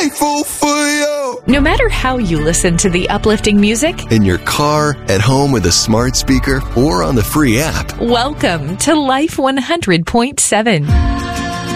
thankful for you. No matter how you listen to the uplifting music, In your car, at home with a smart speaker, or on the free app. welcome to Life 100.7.